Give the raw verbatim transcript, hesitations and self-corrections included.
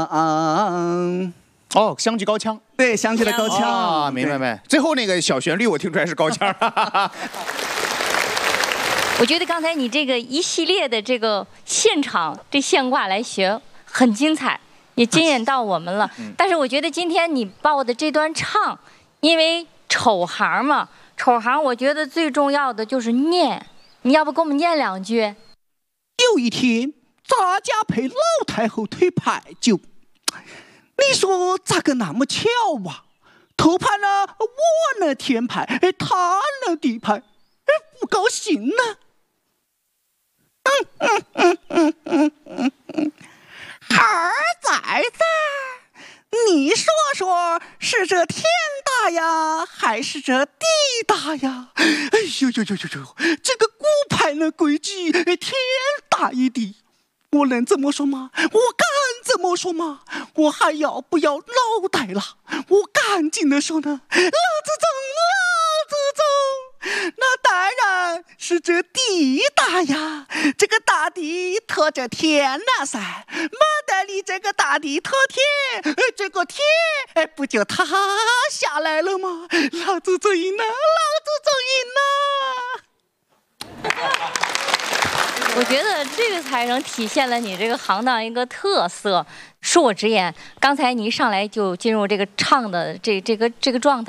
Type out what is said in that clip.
哦，相距高腔。 对，相距的高腔。 啊，明白明白。最后那个小旋律，我听出来是高腔。 我觉得刚才你这个一系列的这个现场这现挂来学很精彩，也惊艳到我们了。嗯、但是我觉得今天你报的这段唱，因为丑行嘛，丑行我觉得最重要的就是念，你要不给我们念两句？ 有一天，咱家陪老太后推牌九，你说咋个那么巧啊？头盘呢，我呢天牌，哎，他呢地牌，哎，不高兴呢。嗯嗯嗯嗯嗯嗯嗯，孩儿崽子，你说说是这天大呀，还是这地大呀？哎呦呦呦呦呦，这个古牌呢规矩天大一地，我能这么说吗？我敢这么说吗？我还要不要脑袋了？我赶紧的说呢，老祖宗，老祖宗，那当然是这地大呀，这个大地托着天呐噻，没得你这个大地托天，这个天哎不就塌下来了吗？老祖宗赢了，老祖宗赢了。 我觉得这个才能体现了你这个行当一个特色。恕我直言，刚才你一上来就进入这个唱的这这个这个状态。